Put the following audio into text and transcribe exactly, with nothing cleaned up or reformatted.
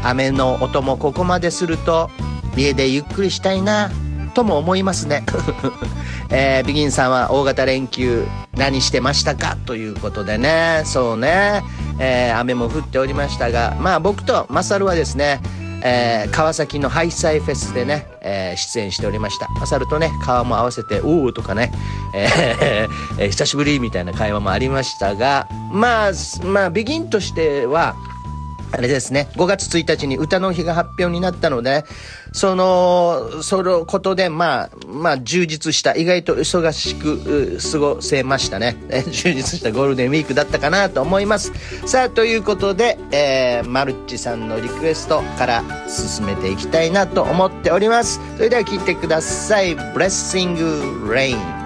雨の音もここまですると家でゆっくりしたいなとも思いますね、えー、ビギンさんは大型連休何してましたかということでね、そうね、えー、雨も降っておりましたが、まあ僕とマサルはですね、えー、川崎のハイサイフェスでね、えー、出演しておりました。マサルとね顔も合わせておーとかね、えーえー、久しぶりみたいな会話もありましたが、まあまあビギンとしてはあれですね、ごがつついたちに歌の日が発表になったので、その、そのことで、まあ、まあ、充実した、意外と忙しく過ごせましたね。充実したゴールデンウィークだったかなと思います。さあ、ということで、えー、マルッチさんのリクエストから進めていきたいなと思っております。それでは聴いてください。Blessing Rain。